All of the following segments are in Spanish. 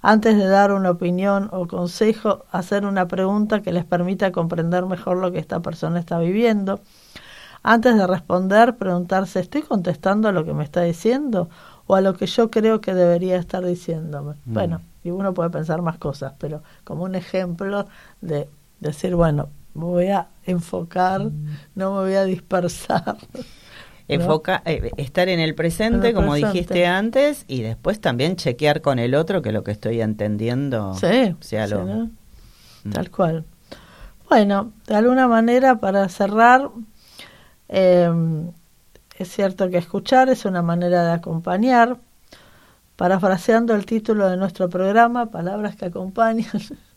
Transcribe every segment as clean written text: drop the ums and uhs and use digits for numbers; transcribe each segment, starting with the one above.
Antes de dar una opinión o consejo, hacer una pregunta que les permita comprender mejor lo que esta persona está viviendo. Antes de responder, preguntarse, ¿estoy contestando a lo que me está diciendo o a lo que yo creo que debería estar diciéndome? Bueno, y uno puede pensar más cosas, pero como un ejemplo de decir, bueno, me voy a enfocar, no me voy a dispersar. Estar en el presente, como dijiste antes, y después también chequear con el otro que lo que estoy entendiendo sea lo... ¿no? Tal cual. Bueno, de alguna manera, para cerrar, es cierto que escuchar es una manera de acompañar. Parafraseando el título de nuestro programa, Palabras que acompañan.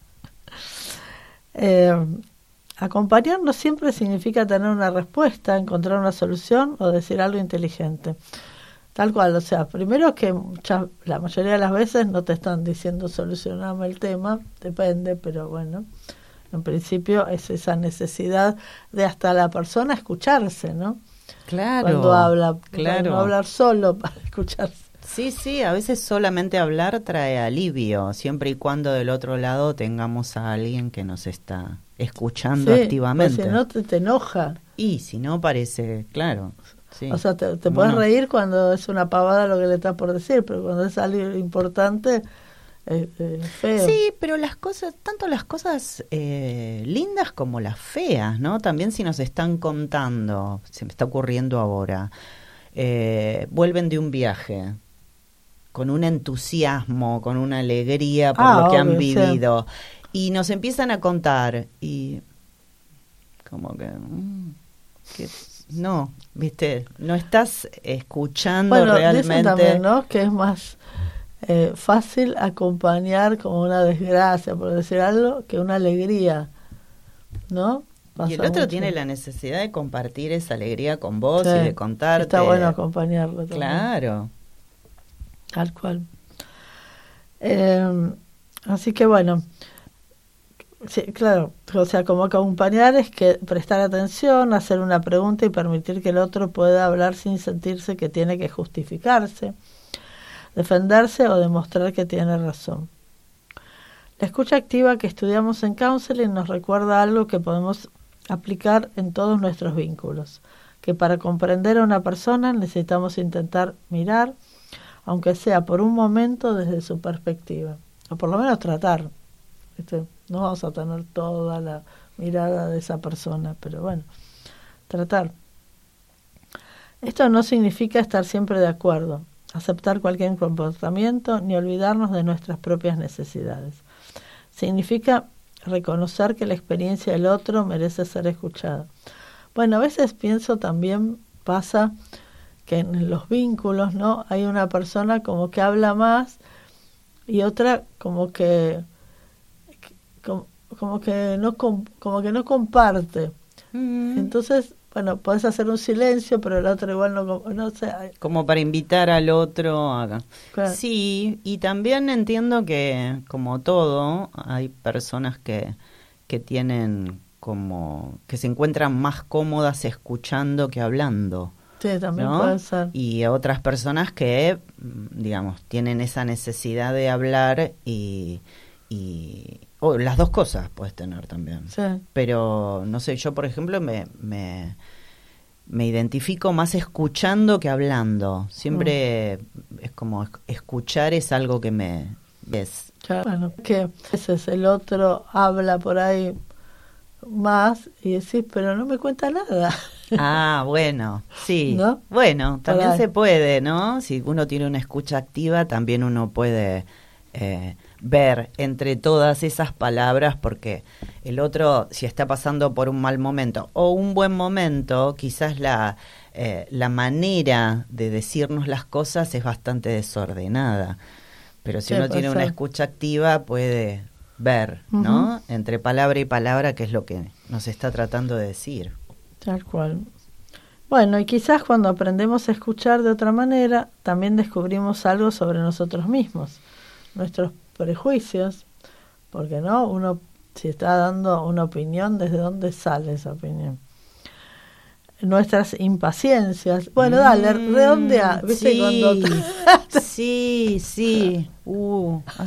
Acompañar no siempre significa tener una respuesta, encontrar una solución o decir algo inteligente. Tal cual, o sea, primero que la mayoría de las veces no te están diciendo solucioname el tema, depende, pero bueno, en principio es esa necesidad de hasta la persona escucharse, ¿no? Claro. Cuando habla, claro. No hablar solo para escucharse. Sí, a veces solamente hablar trae alivio, siempre y cuando del otro lado tengamos a alguien que nos está escuchando activamente. Pues si no te enoja. Y si no parece, claro. Sí. O sea, te puedes reír cuando es una pavada lo que le estás por decir, pero cuando es algo importante, feo. Sí, pero tanto las cosas lindas como las feas, ¿no? También si nos están contando, se me está ocurriendo ahora, vuelven de un viaje con un entusiasmo, con una alegría por lo que han vivido, y nos empiezan a contar, y como que no, viste, no estás escuchando realmente. Dicen también, ¿no?, que es más fácil acompañar como una desgracia, por decir algo, que una alegría, ¿no? Y el otro tiene la necesidad de compartir esa alegría con vos y de contarte. Está bueno acompañarlo también. Claro. Tal cual. Así que bueno, sí, claro, o sea, como acompañar es que prestar atención, hacer una pregunta y permitir que el otro pueda hablar sin sentirse que tiene que justificarse, defenderse o demostrar que tiene razón. La escucha activa que estudiamos en counseling nos recuerda algo que podemos aplicar en todos nuestros vínculos, que para comprender a una persona necesitamos intentar mirar, aunque sea por un momento, desde su perspectiva, o por lo menos tratar. No vamos a tener toda la mirada de esa persona, pero bueno, tratar. Esto no significa estar siempre de acuerdo, aceptar cualquier comportamiento, ni olvidarnos de nuestras propias necesidades. Significa reconocer que la experiencia del otro merece ser escuchada. Bueno, a veces pienso también, pasa que en los vínculos, ¿no?, hay una persona como que habla más y otra como que no comparte. Entonces, bueno, podés hacer un silencio, pero el otro igual no sé. Como para invitar al otro a... Claro. Sí, y también entiendo que, como todo, hay personas que tienen como... que se encuentran más cómodas escuchando que hablando. Sí, también, ¿no? puede ser. Y otras personas que, digamos, tienen esa necesidad de hablar y las dos cosas puedes tener también. Sí. Pero, no sé, yo, por ejemplo, me identifico más escuchando que hablando. Siempre es como escuchar es algo que me ves. Claro, bueno, que a veces el otro habla por ahí más y decís, pero no me cuenta nada. Ah, bueno, sí. ¿No? Bueno, también se puede, ¿no? Si uno tiene una escucha activa, también uno puede ver entre todas esas palabras, porque el otro, si está pasando por un mal momento o un buen momento, quizás la manera de decirnos las cosas es bastante desordenada. Pero si uno tiene una escucha activa, puede ver, ¿no? Entre palabra y palabra qué es lo que nos está tratando de decir. Tal cual. Bueno, y quizás cuando aprendemos a escuchar de otra manera, también descubrimos algo sobre nosotros mismos, nuestros prejuicios, porque no, uno si está dando una opinión, ¿desde dónde sale esa opinión? Nuestras impaciencias. Bueno, dale, redondea, ¿viste? Sí, Cuando sí.